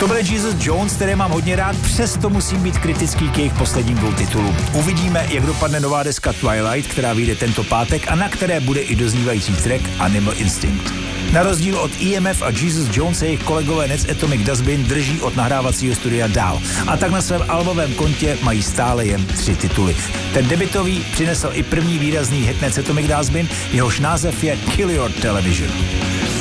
To bude Jesus Jones, které mám hodně rád, přesto musím být kritický k jejich posledním 2 titulům. Uvidíme, jak dopadne nová deska Twilight, která vyjde tento pátek a na které bude i doznívající track Animal Instinct. Na rozdíl od EMF a Jesus Jones se jejich kolegové Nets Atomic Dustbin drží od nahrávacího studia dál. A tak na svém albovém kontě mají stále jen 3 tituly. Ten debutový přinesl i první výrazný hit Nets Atomic Dustbin, jehož název je Kill Your Television.